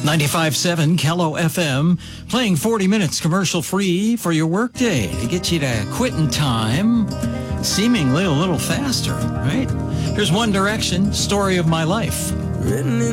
95.7 Kello FM, playing 40 minutes commercial-free for your workday to get you to quit in time, seemingly a little faster, right? Here's One Direction, Story of My Life. Written in